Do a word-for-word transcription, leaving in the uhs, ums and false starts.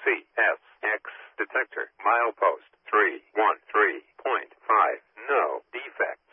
C S X detector. Milepost three one three point five. No defect.